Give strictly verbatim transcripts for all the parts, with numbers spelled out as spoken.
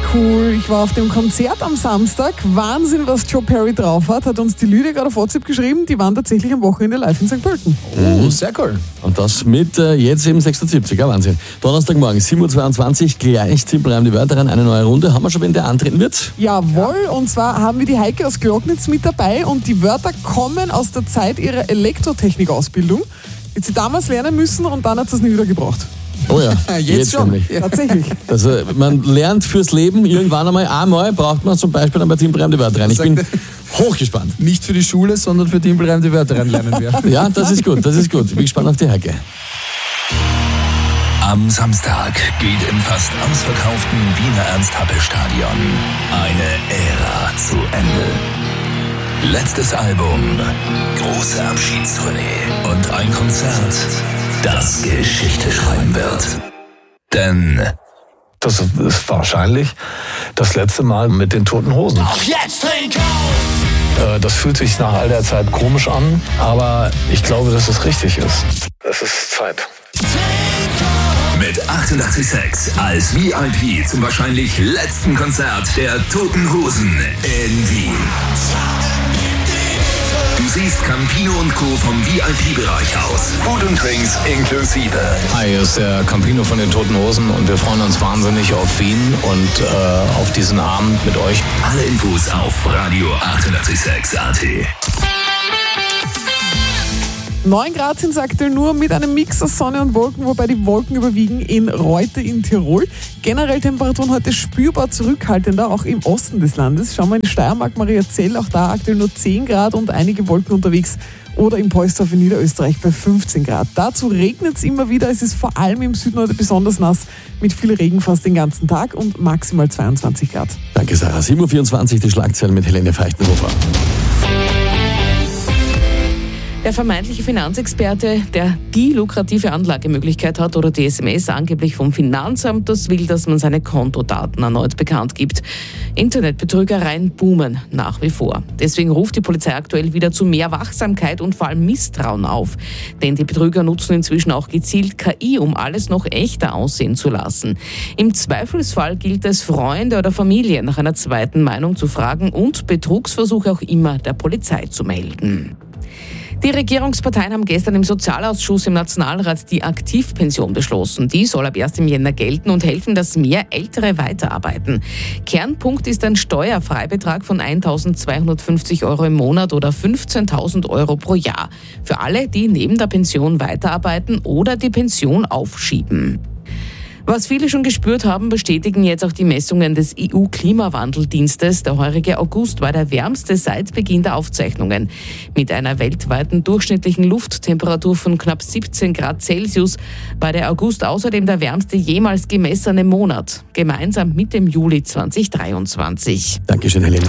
cool. Ich war auf dem Konzert am Samstag. Wahnsinn, was Joe Perry drauf hat, hat uns die Lydia gerade auf WhatsApp geschrieben. Die waren tatsächlich am Wochenende live in Sankt Pölten. Oh, sehr cool. Und das mit äh, jetzt eben sechsundsiebzig, ja Wahnsinn. Donnerstagmorgen, sieben Uhr zweiundzwanzig, gleich Tippel rein die Wörter rein, eine neue Runde. Haben wir schon, wenn der antreten wird? Jawohl, und zwar haben wir die Heike aus Glocknitz mit dabei und die Wörter kommen aus der Zeit ihrer Elektrotechnik-Ausbildung. Die sie damals lernen müssen und dann hat sie es nie wieder gebraucht. Oh ja, jetzt, jetzt schon. nämlich. Ja. Tatsächlich. Also man lernt fürs Leben irgendwann einmal, einmal braucht man zum Beispiel dann bei Timpelreim die Wörter rein. Ich bin hochgespannt. Nicht für die Schule, sondern für Timpelreim die Wörter rein lernen wir. Ja, das ist gut, das ist gut. Ich bin gespannt auf die Heike. Am Samstag geht im fast ausverkauften Wiener Ernst-Happel-Stadion eine Ära zu Ende. Letztes Album, große Abschiedstournee und ein Konzert, das Geschichte schreiben wird. Denn das ist wahrscheinlich das letzte Mal mit den Toten Hosen. Ach, jetzt trink auf! Das fühlt sich nach all der Zeit komisch an, aber ich glaube, dass es richtig ist. Es ist Zeit. Mit achtundachtzig Komma sechs als V I P zum wahrscheinlich letzten Konzert der Toten Hosen in Wien. Du siehst Campino und Co. vom V I P-Bereich aus. Food und Drinks inklusive. Hi, hier ist der Campino von den Toten Hosen und wir freuen uns wahnsinnig auf Wien und äh, auf diesen Abend mit euch. Alle Infos auf Radio achtundachtzig Komma sechs A T. neun Grad sind aktuell nur mit einem Mix aus Sonne und Wolken, wobei die Wolken überwiegen in Reute in Tirol. Generell Temperaturen heute spürbar zurückhaltender, auch im Osten des Landes. Schauen wir in Steiermark, Mariazell, auch da aktuell nur zehn Grad und einige Wolken unterwegs. Oder in Poisdorf in Niederösterreich bei fünfzehn Grad. Dazu regnet es immer wieder. Es ist vor allem im Süden heute besonders nass, mit viel Regen fast den ganzen Tag und maximal zweiundzwanzig Grad. Danke Sarah. sieben Uhr vierundzwanzig, die Schlagzeilen mit Helene Feichtenhofer. Der vermeintliche Finanzexperte, der die lukrative Anlagemöglichkeit hat oder die S M S angeblich vom Finanzamt, das will, dass man seine Kontodaten erneut bekannt gibt. Internetbetrügereien boomen nach wie vor. Deswegen ruft die Polizei aktuell wieder zu mehr Wachsamkeit und vor allem Misstrauen auf. Denn die Betrüger nutzen inzwischen auch gezielt K I, um alles noch echter aussehen zu lassen. Im Zweifelsfall gilt es, Freunde oder Familie nach einer zweiten Meinung zu fragen und Betrugsversuche auch immer der Polizei zu melden. Die Regierungsparteien haben gestern im Sozialausschuss im Nationalrat die Aktivpension beschlossen. Die soll ab ersten Jänner gelten und helfen, dass mehr Ältere weiterarbeiten. Kernpunkt ist ein Steuerfreibetrag von eintausendzweihundertfünfzig Euro im Monat oder fünfzehntausend Euro pro Jahr. Für alle, die neben der Pension weiterarbeiten oder die Pension aufschieben. Was viele schon gespürt haben, bestätigen jetzt auch die Messungen des E U-Klimawandeldienstes. Der heurige August war der wärmste seit Beginn der Aufzeichnungen. Mit einer weltweiten durchschnittlichen Lufttemperatur von knapp siebzehn Grad Celsius war der August außerdem der wärmste jemals gemessene Monat, gemeinsam mit dem Juli zweitausenddreiundzwanzig. Dankeschön, Helene.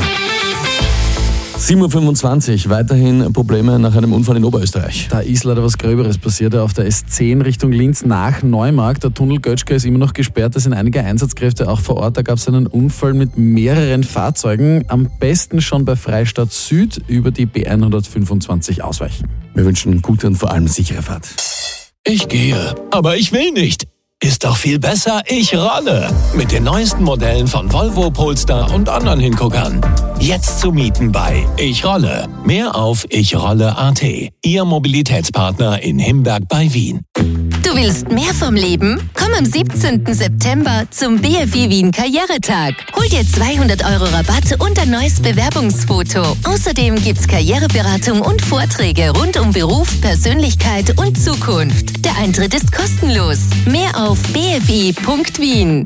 sieben Uhr fünfundzwanzig, weiterhin Probleme nach einem Unfall in Oberösterreich. Da ist leider was Gröberes passiert auf der S zehn Richtung Linz nach Neumarkt. Der Tunnel Götschke ist immer noch gesperrt, da sind einige Einsatzkräfte auch vor Ort. Da gab es einen Unfall mit mehreren Fahrzeugen. Am besten schon bei Freistadt Süd über die B hundertfünfundzwanzig ausweichen. Wir wünschen gute und vor allem sichere Fahrt. Ich gehe, aber ich will nicht. Ist doch viel besser, ich rolle. Mit den neuesten Modellen von Volvo, Polestar und anderen Hinguckern. Jetzt zu mieten bei Ich Rolle. Mehr auf ichrolle punkt a t. Ihr Mobilitätspartner in Himberg bei Wien. Du willst mehr vom Leben? Komm am siebzehnten September zum B F I Wien Karrieretag. Hol dir zweihundert Euro Rabatt und ein neues Bewerbungsfoto. Außerdem gibt's Karriereberatung und Vorträge rund um Beruf, Persönlichkeit und Zukunft. Der Eintritt ist kostenlos. Mehr auf b f i punkt wien.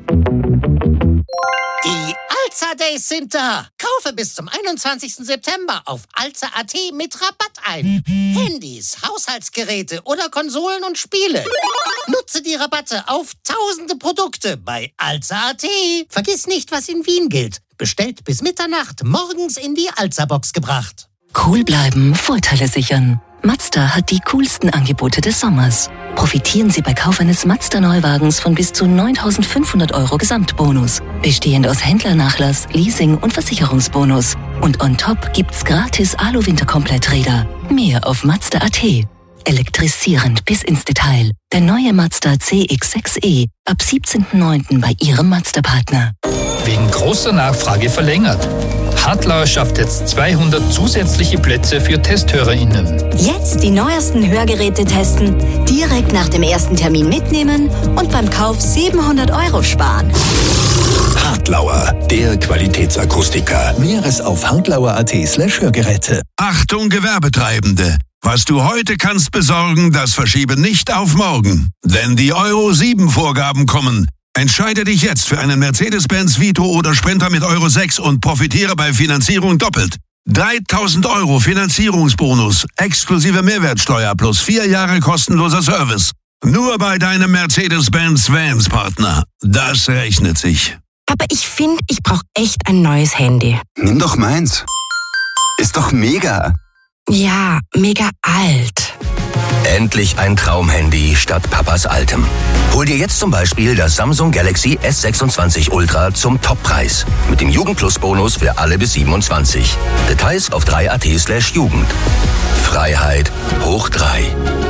Die Alza Days sind da. Kaufe bis zum einundzwanzigsten September auf alza punkt a t mit Rabatt ein. Handys, Haushaltsgeräte oder Konsolen und Spiele. Nutze die Rabatte auf tausende Produkte bei alza punkt a t. Vergiss nicht, was in Wien gilt. Bestellt bis Mitternacht, morgens in die Alza-Box gebracht. Cool bleiben, Vorteile sichern. Mazda hat die coolsten Angebote des Sommers. Profitieren Sie bei Kauf eines Mazda-Neuwagens von bis zu neuntausendfünfhundert Euro Gesamtbonus, bestehend aus Händlernachlass, Leasing und Versicherungsbonus. Und on top gibt's gratis Alu-Winterkompletträder. Mehr auf mazda punkt a t. Elektrisierend bis ins Detail. Der neue Mazda C X sechs e ab siebzehnten neunten bei Ihrem Mazda-Partner. wegen großer Nachfrage verlängert. Hartlauer schafft jetzt zweihundert zusätzliche Plätze für TesthörerInnen. Jetzt die neuesten Hörgeräte testen, direkt nach dem ersten Termin mitnehmen und beim Kauf siebenhundert Euro sparen. Hartlauer, der Qualitätsakustiker. Mehres auf hartlauer.at slash Hörgeräte. Achtung Gewerbetreibende! Was du heute kannst besorgen, das verschiebe nicht auf morgen. Denn die Euro sieben Vorgaben kommen. Entscheide dich jetzt für einen Mercedes-Benz Vito oder Sprinter mit Euro sechs und profitiere bei Finanzierung doppelt. dreitausend Euro Finanzierungsbonus, exklusive Mehrwertsteuer plus vier Jahre kostenloser Service. Nur bei deinem Mercedes-Benz Vans-Partner. Das rechnet sich. Aber ich finde, ich brauche echt ein neues Handy. Nimm doch meins. Ist doch mega. Ja, mega alt. Endlich ein Traumhandy statt Papas altem. Hol dir jetzt zum Beispiel das Samsung Galaxy S sechsundzwanzig Ultra zum Toppreis. Mit dem Jugendplus-Bonus für alle bis siebenundzwanzig. Details auf drei punkt at slash Jugend. Freiheit hoch drei.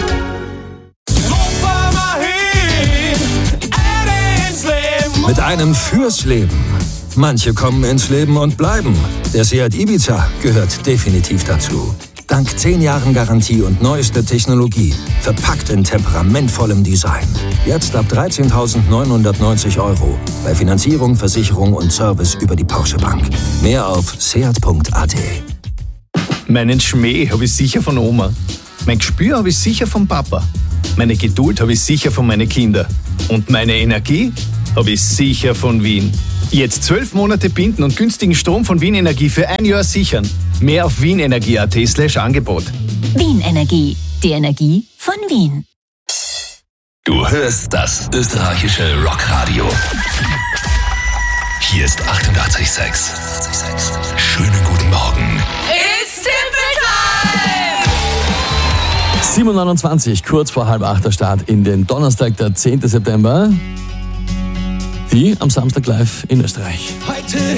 Mit einem fürs Leben. Manche kommen ins Leben und bleiben. Der Seat Ibiza gehört definitiv dazu. Dank zehn Jahren Garantie und neuester Technologie. Verpackt in temperamentvollem Design. Jetzt ab dreizehntausendneunhundertneunzig Euro. Bei Finanzierung, Versicherung und Service über die Porsche Bank. Mehr auf seat punkt at. Meinen Schmäh habe ich sicher von Oma. Mein Gespür habe ich sicher vom Papa. Meine Geduld habe ich sicher von meinen Kindern. Und meine Energie habe ich sicher von Wien. Jetzt zwölf Monate binden und günstigen Strom von Wien Energie für ein Jahr sichern. Mehr auf wienenergie.at slash Angebot. Wien Energie, die Energie von Wien. Du hörst das österreichische Rockradio. Hier ist achtundachtzig Komma sechs. Schönen guten Morgen. It's Tippeltime! sieben Uhr neunundzwanzig, kurz vor halb acht der Start in den Donnerstag, der zehnten September. Die am Samstag live in Österreich. Heute